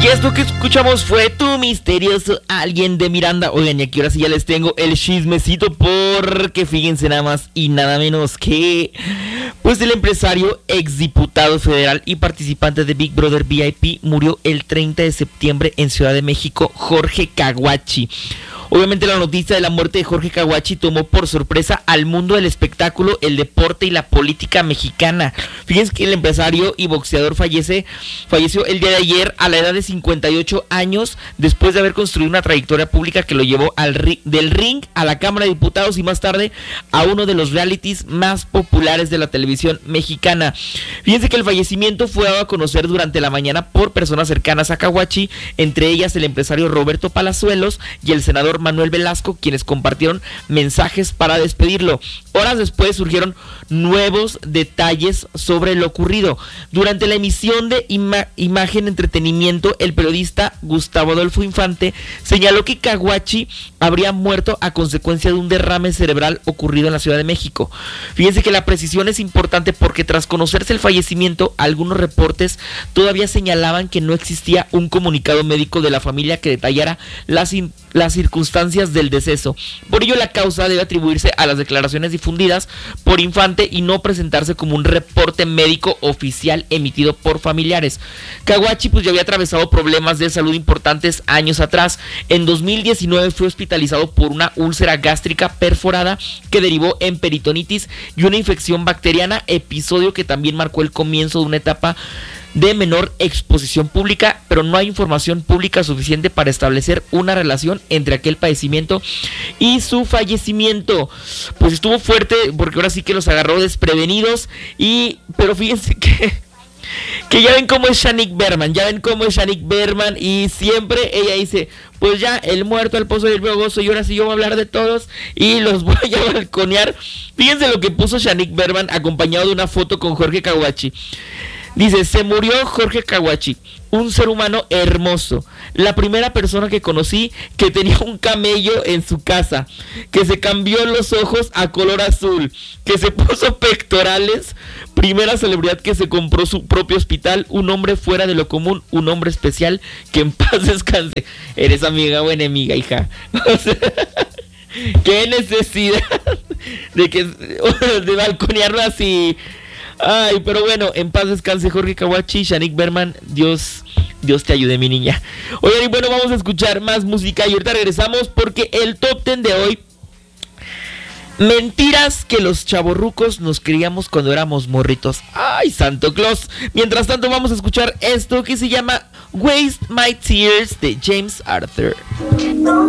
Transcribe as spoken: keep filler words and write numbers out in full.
Y esto que escuchamos fue Tu Misterioso Alguien de Miranda. Oigan, y aquí ahora sí ya les tengo el chismecito, porque fíjense nada más y nada menos que pues el empresario, exdiputado federal y participante de Big Brother V I P murió el treinta de septiembre en Ciudad de México, Jorge Caguachi. Obviamente la noticia de la muerte de Jorge Caguachi tomó por sorpresa al mundo del espectáculo, el deporte y la política mexicana. Fíjense que el empresario y boxeador fallece, falleció el día de ayer a la edad de cincuenta y ocho años, después de haber construido una trayectoria pública que lo llevó al ri- del ring a la Cámara de Diputados y más tarde a uno de los realities más populares de la televisión mexicana. Fíjense que el fallecimiento fue dado a conocer durante la mañana por personas cercanas a Caguachi, entre ellas el empresario Roberto Palazuelos y el senador Manuel Velasco, quienes compartieron mensajes para despedirlo. Horas después surgieron nuevos detalles sobre lo ocurrido. Durante la emisión de ima- Imagen Entretenimiento, el periodista Gustavo Adolfo Infante señaló que Caguachi habría muerto a consecuencia de un derrame cerebral ocurrido en la Ciudad de México. Fíjense que la precisión es importante porque tras conocerse el fallecimiento, algunos reportes todavía señalaban que no existía un comunicado médico de la familia que detallara las, in- las circunstancias del deceso. Por ello, la causa debe atribuirse a las declaraciones difundidas por Infante y no presentarse como un reporte médico oficial emitido por familiares. Caguachi pues ya había atravesado problemas de salud importantes años atrás. En dos mil diecinueve fue hospitalizado por una úlcera gástrica perforada que derivó en peritonitis y una infección bacteriana, episodio que también marcó el comienzo de una etapa de menor exposición pública, pero no hay información pública suficiente para establecer una relación entre aquel padecimiento y su fallecimiento. Pues estuvo fuerte porque ahora sí que los agarró desprevenidos, y pero fíjense que que ya ven cómo es Shanique Berman, ya ven cómo es Shanique Berman y siempre ella dice, pues ya, el muerto al pozo del río gozo, y ahora sí yo voy a hablar de todos y los voy a balconear. Fíjense lo que puso Shanique Berman acompañado de una foto con Jorge Caguachi. Dice, se murió Jorge Caguachi, un ser humano hermoso, la primera persona que conocí que tenía un camello en su casa, que se cambió los ojos a color azul, que se puso pectorales, primera celebridad que se compró su propio hospital, un hombre fuera de lo común, un hombre especial, que en paz descanse. Eres amiga o enemiga, hija. O sea, qué necesidad de que de balconearlo así. Ay, pero bueno, en paz descanse Jorge Caguachi, Shanique Berman, Dios, Dios te ayude, mi niña. Oigan, y bueno, vamos a escuchar más música y ahorita regresamos porque el top ten de hoy, mentiras que los chavorrucos nos creíamos cuando éramos morritos. Ay, Santo Claus. Mientras tanto vamos a escuchar esto que se llama Waste My Tears de James Arthur.